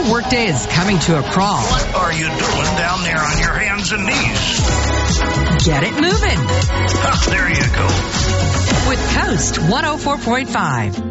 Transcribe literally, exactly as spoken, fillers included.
workday is coming to a crawl. What are you doing down there on your hands and knees? Get it moving. Ah, there you go. With Coast one oh four point five.